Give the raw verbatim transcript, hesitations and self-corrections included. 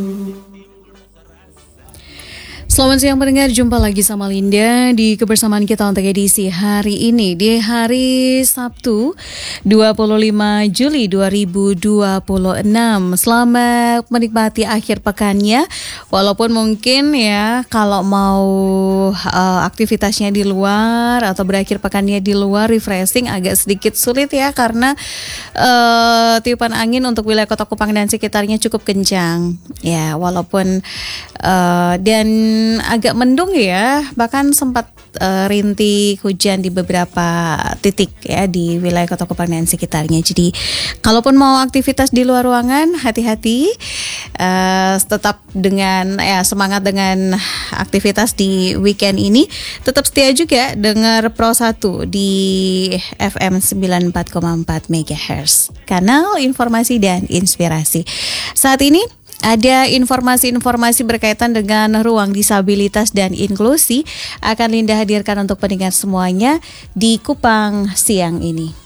Selamat siang pendengar, jumpa lagi sama Linda di kebersamaan kita untuk edisi hari ini di hari Sabtu dua puluh lima Juli dua ribu dua puluh enam. Selamat menikmati akhir pekannya, walaupun mungkin ya kalau mau uh, aktivitasnya di luar atau berakhir pekannya di luar refreshing agak sedikit sulit ya, karena uh, tiupan angin untuk wilayah Kota Kupang dan sekitarnya cukup kencang ya, walaupun uh, dan agak mendung ya, bahkan sempat uh, rintik hujan di beberapa titik ya di wilayah Kota Kupang dan sekitarnya. Jadi kalaupun mau aktivitas di luar ruangan, hati-hati, uh, tetap dengan ya semangat dengan aktivitas di weekend ini. Tetap setia juga dengar Pro satu di F M sembilan puluh empat koma empat megahertz, kanal informasi dan inspirasi. Saat ini ada informasi-informasi berkaitan dengan ruang disabilitas dan inklusi akan Linda hadirkan untuk pendengar semuanya di Kupang siang ini.